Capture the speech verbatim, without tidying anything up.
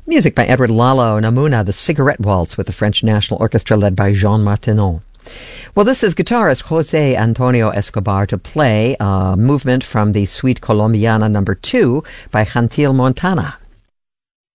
Music by Edward Lalo Namuna, the Cigarette Waltz with the French National Orchestra led by Jean Martineau. Well, this is guitarist Jose Antonio Escobar to play a movement from the Suite Colombiana number two by Gentil Montana.